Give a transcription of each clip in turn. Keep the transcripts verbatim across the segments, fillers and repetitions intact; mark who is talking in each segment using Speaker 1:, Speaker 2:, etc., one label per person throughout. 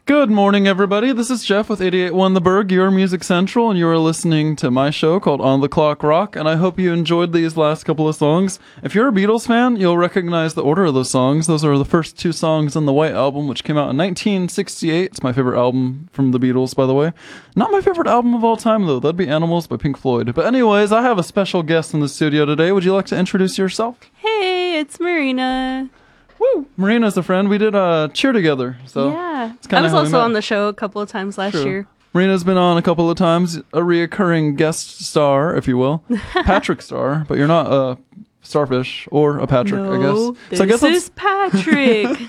Speaker 1: Good morning, everybody. This is Jeff with eighty-eight point one The Berg, your Music Central, and you are listening to my show called On the Clock Rock, and I hope you enjoyed these last couple of songs. If you're a Beatles fan, you'll recognize the order of those songs. Those are the first two songs on the White Album, which came out in nineteen sixty-eight. It's my favorite album from the Beatles, by the way. Not my favorite album of all time, though. That'd be Animals by Pink Floyd. But anyways, I have a special guest in the studio today. Would you like to introduce yourself?
Speaker 2: Hey, it's Marina.
Speaker 1: Woo! Marina's a friend. We did uh, cheer together. So
Speaker 2: yeah.
Speaker 1: it's
Speaker 2: I was also on the show a couple of times last
Speaker 1: True.
Speaker 2: year.
Speaker 1: Marina's been on a couple of times, a reoccurring guest star, if you will. Patrick star, but you're not a starfish or a Patrick,
Speaker 2: no,
Speaker 1: I guess.
Speaker 2: This
Speaker 1: so I guess
Speaker 2: is Patrick.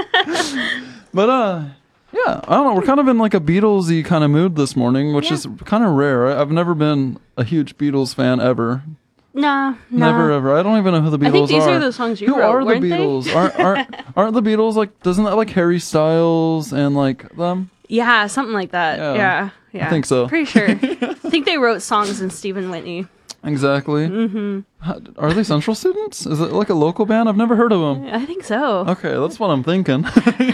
Speaker 1: But, uh, yeah, I don't know. We're kind of in like a Beatles-y kind of mood this morning, which
Speaker 2: yeah.
Speaker 1: is kind of rare. I, I've never been a huge Beatles fan ever.
Speaker 2: Nah, nah.
Speaker 1: Never ever. I don't even know who the Beatles are.
Speaker 2: I think these are, are the songs you
Speaker 1: who
Speaker 2: wrote,
Speaker 1: are the
Speaker 2: weren't
Speaker 1: Beatles?
Speaker 2: They?
Speaker 1: aren't, aren't aren't the Beatles like? Doesn't that like Harry Styles and like them?
Speaker 2: Yeah, something like that.
Speaker 1: Yeah.
Speaker 2: Yeah, yeah.
Speaker 1: I think so.
Speaker 2: Pretty sure. I think they wrote songs in Stephen Whitney.
Speaker 1: Exactly.
Speaker 2: Mm-hmm.
Speaker 1: Are they Central students? Is it like a local band? I've never heard of them.
Speaker 2: I think so.
Speaker 1: Okay, that's what I'm thinking.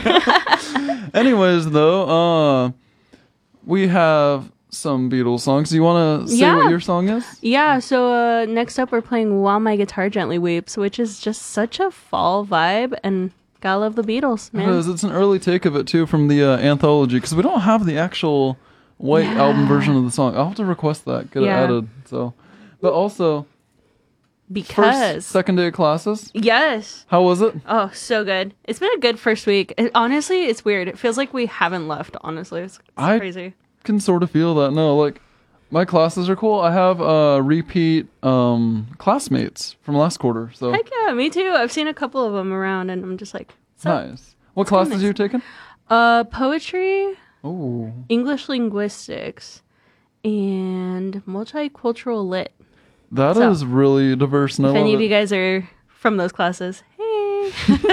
Speaker 1: Anyways, though, uh, we have some Beatles songs. Do you want to say
Speaker 2: yeah.
Speaker 1: what your song is?
Speaker 2: Yeah, so uh, next up we're playing While My Guitar Gently Weeps, which is just such a fall vibe, and gotta love the Beatles, man.
Speaker 1: It is. It's an early take of it, too, from the uh, anthology, because we don't have the actual White
Speaker 2: yeah.
Speaker 1: Album version of the song. I'll have to request that, get
Speaker 2: yeah.
Speaker 1: it added. So, But also,
Speaker 2: because...
Speaker 1: first, second day of classes?
Speaker 2: Yes.
Speaker 1: How was it?
Speaker 2: Oh, so good. It's been a good first week. It, honestly, it's weird. It feels like we haven't left, honestly. It's, it's
Speaker 1: I,
Speaker 2: crazy.
Speaker 1: Can sort of feel that. No, like my classes are cool. I have uh repeat um classmates from last quarter. So
Speaker 2: heck yeah, me too. I've seen a couple of them around, and I'm just like, so,
Speaker 1: nice. What classes nice. Are you taking?
Speaker 2: Uh, poetry,
Speaker 1: oh,
Speaker 2: English linguistics, and multicultural lit.
Speaker 1: That
Speaker 2: so,
Speaker 1: is really diverse. And
Speaker 2: if
Speaker 1: I
Speaker 2: any
Speaker 1: love
Speaker 2: of
Speaker 1: it.
Speaker 2: you guys are from those classes, hey.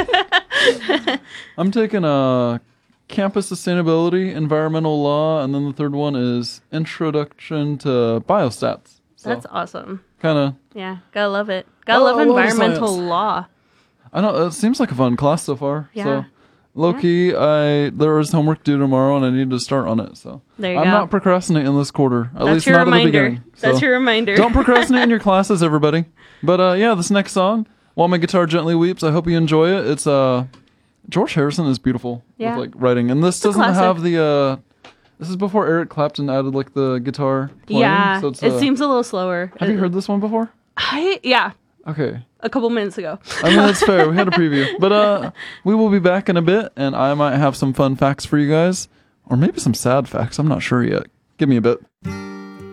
Speaker 1: I'm taking a. Campus Sustainability, Environmental Law, and then the third one is Introduction to Biostats. So,
Speaker 2: that's awesome.
Speaker 1: Kind of.
Speaker 2: Yeah, gotta love it. Gotta
Speaker 1: oh,
Speaker 2: love environmental
Speaker 1: love
Speaker 2: law.
Speaker 1: I know, it seems like a fun class so far.
Speaker 2: Yeah.
Speaker 1: So, low-key, yeah. I there is homework due tomorrow, and I need to start on it. So
Speaker 2: there you
Speaker 1: I'm
Speaker 2: go.
Speaker 1: not procrastinating this quarter. At
Speaker 2: that's
Speaker 1: least
Speaker 2: your
Speaker 1: not
Speaker 2: reminder.
Speaker 1: at the beginning. So
Speaker 2: That's your reminder.
Speaker 1: Don't procrastinate in your classes, everybody. But uh, yeah, this next song, While My Guitar Gently Weeps, I hope you enjoy it. It's... uh. George Harrison is beautiful
Speaker 2: yeah.
Speaker 1: with like writing, and this
Speaker 2: it's
Speaker 1: doesn't have the. uh This is before Eric Clapton added like the guitar playing.
Speaker 2: Yeah,
Speaker 1: so it's,
Speaker 2: it
Speaker 1: uh,
Speaker 2: seems a little slower.
Speaker 1: Have you heard this one before?
Speaker 2: I yeah.
Speaker 1: Okay.
Speaker 2: A couple minutes ago.
Speaker 1: I mean that's fair. We had a preview, but uh, we will be back in a bit, and I might have some fun facts for you guys, or maybe some sad facts. I'm not sure yet. Give me a bit.